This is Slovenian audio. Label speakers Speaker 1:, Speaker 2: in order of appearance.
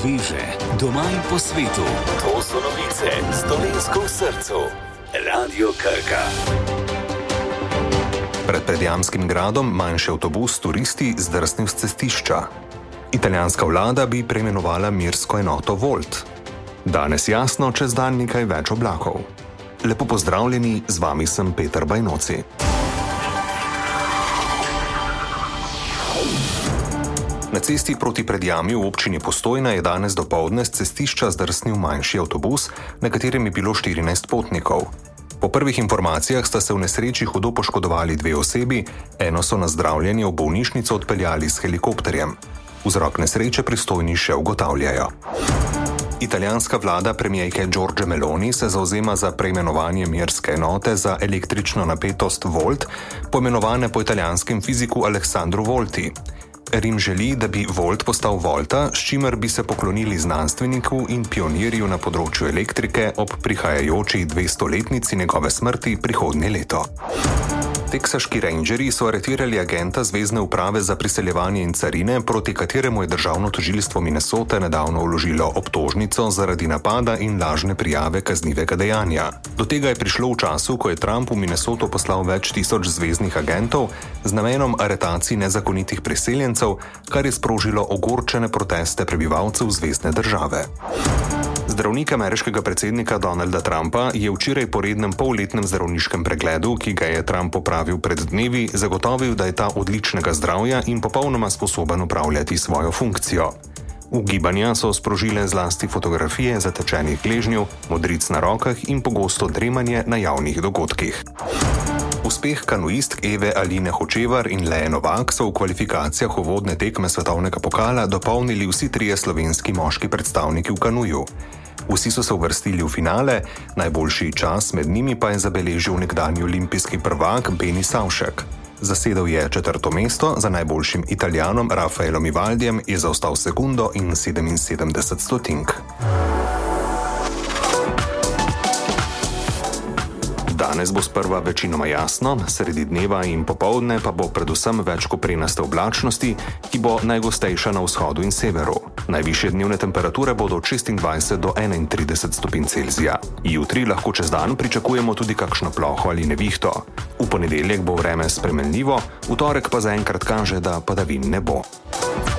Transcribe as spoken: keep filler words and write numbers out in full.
Speaker 1: sveže, doma in po svetu. To so novice s Dolenjsko v srcu. Radio Krka.
Speaker 2: Pred Predjamskim gradom manjši avtobus turisti zdrsnil s cestišča. Italijanska vlada bi preimenovala mirsko enoto Volt. Danes jasno, čez dan nekaj več oblakov. Lepo pozdravljeni, z vami sem Peter Bajnoci. Na cesti proti Predjami v občini Postojna je danes dopoldne s cestišča zdrsnil manjši avtobus, na katerem je bilo štirinajst potnikov. Po prvih informacijah sta se v nesreči hudo poškodovali dve osebi, eno so na zdravljenje v bolnišnico odpeljali s helikopterjem. Vzrok nesreče pristojni še ugotavljajo. Italijanska vlada premijejke Giorgie Meloni se zavzema za preimenovanje mirske enote za električno napetost Volt, poimenovane po italijanskem fiziku Alessandru Volti. Rim želi, da bi Volt postal Volta, s čimer bi se poklonili znanstveniku in pionirju na področju elektrike ob prihajajoči dvestoletnici njegove smrti prihodnje leto. Teksaški rangeri so aretirali agenta Zvezne uprave za priseljevanje in carine, proti kateremu je državno tožilstvo Minnesote nedavno vložilo obtožnico zaradi napada in lažne prijave kaznivega dejanja. Do tega je prišlo v času, ko je Trump v Minnesoto poslal več tisoč zveznih agentov z namenom aretacij nezakonitih priseljencev, kar je sprožilo ogorčene proteste prebivalcev zvezne države. Zdravnik ameriškega predsednika Donalda Trumpa je včeraj po rednem polletnem zdravniškem pregledu, ki ga je Trump opravil pred dnevi, zagotovil, da je ta odličnega zdravja in popolnoma sposoben upravljati svojo funkcijo. Ugibanja so sprožile zlasti fotografije zatečenih gležnjev, modric na rokah in pogosto dremanje na javnih dogodkih. Uspeh kanuistk Eve Aline Hočevar in Leje Novak so v kvalifikacijah uvodne tekme svetovnega pokala dopolnili vsi trije slovenski moški predstavniki v kanuju. Vsi so se uvrstili v finale, najboljši čas med njimi pa je zabeležil nekdanji olimpijski prvak Beni Savšek. Zasedel je četrto mesto, za najboljšim Italijanom Rafaelom Ivaldjem je zaostal sekundo in sedeminsedemdeset stotink. Danes bo sprva večinoma jasno, sredi dneva in popoldne pa bo predvsem več koprenaste oblačnosti, ki bo najgostejša na vzhodu in severu. Najvišje dnevne temperature bodo od šestindvajset do enaintrideset stopinj Celzija. Jutri lahko čez dan pričakujemo tudi kakšno ploho ali nevihto. V ponedeljek bo vreme spremenljivo, v torek pa zaenkrat kaže, da padavin ne bo.